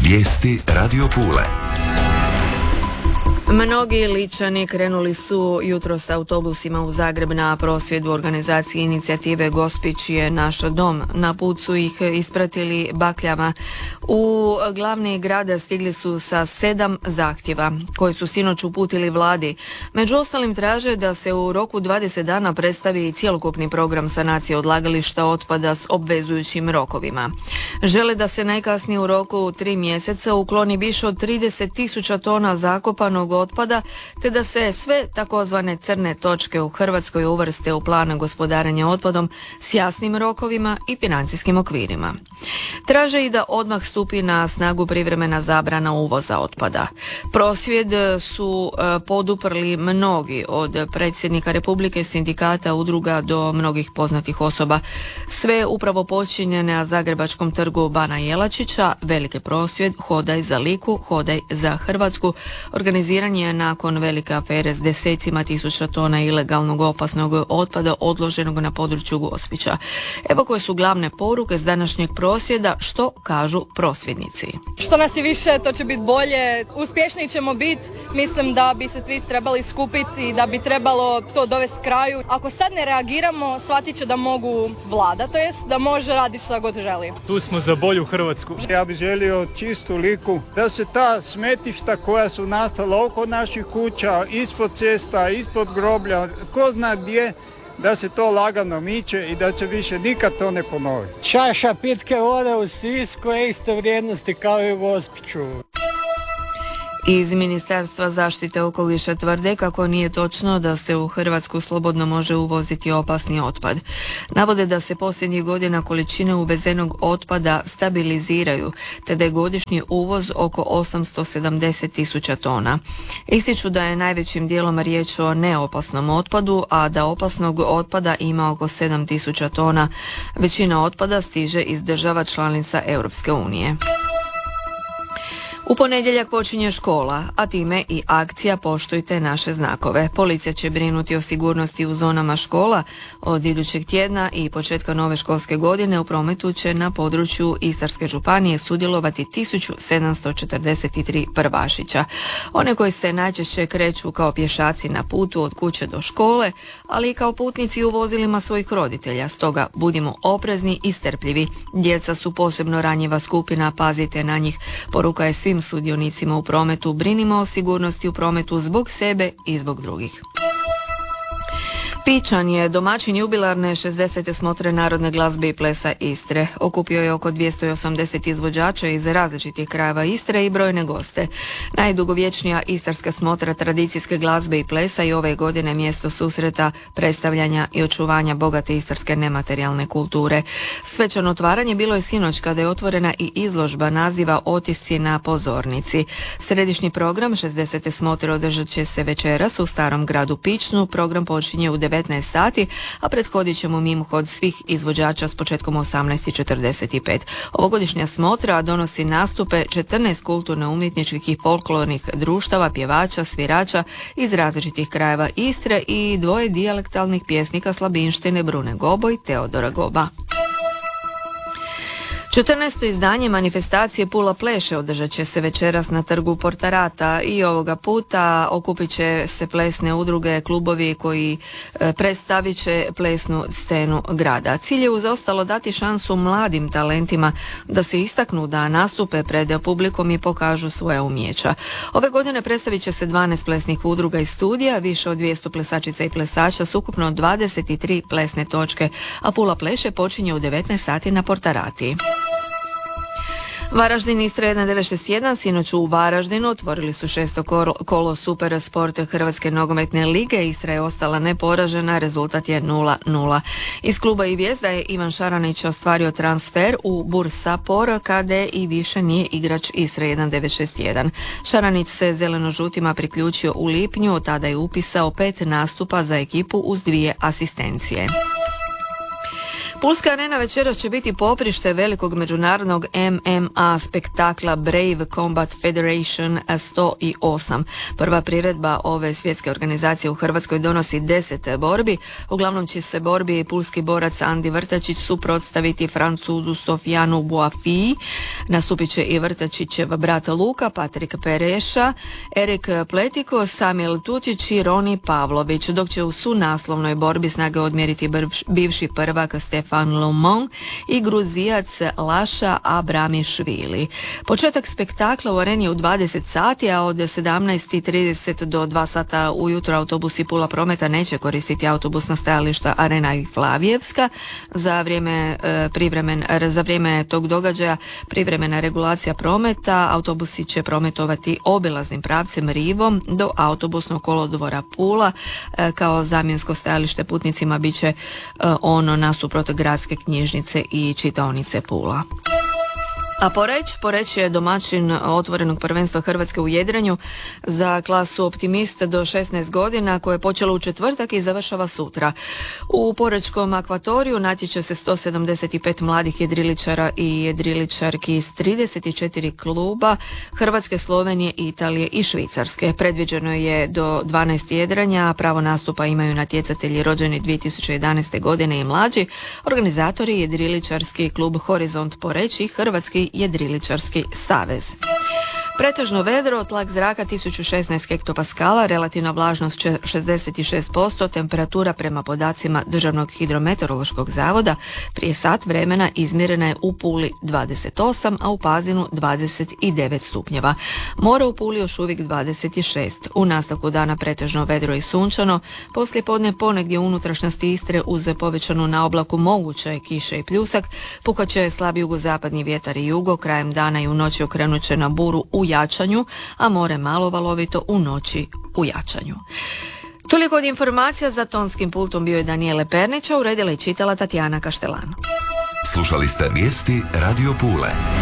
Vijesti Radio Pule. Mnogi Ličani krenuli su jutros autobusima u Zagreb na prosvjed u organizaciji inicijative Gospić je naš dom. Na put su ih ispratili bakljama. U glavni grad stigli su sa 7 zahtjeva koji su sinoć uputili vladi. Među ostalim traže da se u roku 20 dana predstavi cjelokupni program sanacije odlagališta otpada s obvezujućim rokovima. Žele da se najkasnije u roku 3 mjeseca ukloni više od 30.000 tona zakopanog otpada, te da se sve takozvane crne točke u Hrvatskoj uvrste u plan gospodarenja otpadom s jasnim rokovima i financijskim okvirima. Traže i da odmah stupi na snagu privremena zabrana uvoza otpada. Prosvjed su poduprli mnogi, od predsjednika Republike, sindikata, udruga do mnogih poznatih osoba. Sve upravo počinje na Zagrebačkom trgu Bana Jelačića. Veliki prosvjed Hodaj za Liku, hodaj za Hrvatsku organiziran je nakon velike afere s desecima tisuća tona ilegalnog opasnog otpada odloženog na području Gospića. Evo koje su glavne poruke s današnjeg prosvjeda, što kažu prosvjednici. Što nas je više, to će biti bolje, uspješniji ćemo biti. Mislim da bi se svi trebali skupiti i da bi trebalo to dovesti kraju. Ako sad ne reagiramo, shvatit će da mogu vlada, to jest da može raditi šta god želi. Tu smo za bolju Hrvatsku. Ja bih želio čistu Liku, da se ta smetišta koja su nastala oko naših kuća, ispod cesta, ispod groblja, ko zna gdje, da se to lagano miče i da se više nikad to ne ponovi. Čaša pitke vode u Sisku je iste vrijednosti kao i u Gospiću. Iz Ministarstva zaštite okoliša tvrde kako nije točno da se u Hrvatsku slobodno može uvoziti opasni otpad. Navode da se posljednjih godina količine uvezenog otpada stabiliziraju, te da je godišnji uvoz oko 870.000 tona. Ističu da je najvećim dijelom riječ o neopasnom otpadu, a da opasnog otpada ima oko 7.000 tona. Većina otpada stiže iz država članica Europske unije. U ponedjeljak počinje škola, a time i akcija Poštujte naše znakove. Policija će brinuti o sigurnosti u zonama škola. Od idućeg tjedna i početka nove školske godine u prometu će na području Istarske županije sudjelovati 1743 prvašića. One koji se najčešće kreću kao pješaci na putu od kuće do škole, ali i kao putnici u vozilima svojih roditelja. Stoga budimo oprezni i strpljivi. Djeca su posebno ranjiva skupina, pazite na njih. Poruka je svim sudionicima u prometu, brinimo o sigurnosti u prometu zbog sebe i zbog drugih. Pičan je domaćin jubilarne 60. smotre narodne glazbe i plesa Istre. Okupio je oko 280 izvođača iz različitih krajeva Istre i brojne goste. Najdugovječnija istarska smotra tradicijske glazbe i plesa i ove godine mjesto susreta, predstavljanja i očuvanja bogate istarske nematerijalne kulture. Svečano otvaranje bilo je sinoć kada je otvorena i izložba naziva Otisci na pozornici. Središnji program 60. smotre održat će se večeras u Starom gradu Pičnu. Program počinje u 19 sati, a prethodit ćemo mimohod svih izvođača s početkom 18:45. Ovogodišnja smotra donosi nastupe 14 kulturno-umjetničkih i folklornih društava, pjevača, svirača iz različitih krajeva Istre i 2 dijalektalnih pjesnika Slabinštine, Brune Gobo i Teodora Goba. 14. izdanje manifestacije Pula pleše održat će se večeras na trgu Portarata i ovoga puta okupit će se plesne udruge, klubovi koji predstavit će plesnu scenu grada. Cilj je uz ostalo dati šansu mladim talentima da se istaknu, da nastupe pred publikom i pokažu svoja umijeća. Ove godine predstavit će se 12 plesnih udruga i studija, više od 200 plesačica i plesača s ukupno 23 plesne točke, a Pula pleše počinje u 19 sati na Portarati. Varaždin Istra 1961 sinoć u Varaždinu otvorili su 6. kolo Super Sport Hrvatske nogometne lige. Istra je ostala neporažena, rezultat je 0-0. Iz kluba i Vijezda je Ivan Šaranić ostvario transfer u Bursapor KD i više nije igrač Istra 1961. Šaranić se zeleno-žutima priključio u lipnju, od tada je upisao 5 nastupa za ekipu uz 2 asistencije. Pulska arena večeras će biti poprište velikog međunarodnog MMA spektakla Brave Combat Federation 108. Prva priredba ove svjetske organizacije u Hrvatskoj donosi 10 borbi. Uglavnom će se borbi pulski borac Andi Vrtačić suprotstaviti Francuzu Sofianu Boafiji. Nastupit će i Vrtačićev brat Luka, Patrik Pereša, Erik Pletiko, Samil Tutić i Roni Pavlović, dok će u sunaslovnoj borbi snage odmjeriti bivši prvak Stefan Lomon i Gruzijac Laša Abramišvili. Početak spektakla u areni je u 20 sati, a od 17:30 do 2 sata ujutro autobusi Pula Prometa neće koristiti autobusna stajališta Arena i Flavijevska. Za vrijeme tog događaja privremena regulacija prometa, autobusi će prometovati obilaznim pravcem Rivom do autobusnog kolodvora Pula. Kao zamjensko stajalište putnicima bit će ono nasuprot gradske knjižnice i čitaonice Pula. A Poreć je domaćin otvorenog prvenstva Hrvatske u jedrenju za klasu Optimist do 16 godina koje je počelo u četvrtak i završava sutra. U porečkom akvatoriju natječe se 175 mladih jedriličara i jedriličarki iz 34 kluba Hrvatske, Slovenije, Italije i Švicarske. Predviđeno je do 12 jedranja, pravo nastupa imaju natjecatelji rođeni 2011. godine i mlađi. Organizatori jedriličarski klub Horizont Poreć i Hrvatski jedriličarski savez. Pretežno vedro, tlak zraka 1016 hektopaskala, relativna vlažnost 66%, temperatura prema podacima Državnog hidrometeorološkog zavoda prije sat vremena izmjerena je u Puli 28, a u Pazinu 29 stupnjeva. More u Puli još uvijek 26. U nastavku dana pretežno vedro i sunčano, poslijepodne ponegdje u unutrašnjosti Istre uz povećanu naoblaku moguće kiše i pljusak, puhat će slabi jugozapadni vjetar i jugo, krajem dana i u noći okrenut će na buru u jačanju, a more malo valovito u noći u jačanju. Toliko od informacija, za tonskim pultom bio je Danijele Pernića, uredila i čitala Tatjana Kaštelan. Slušali ste vijesti Radio Pule.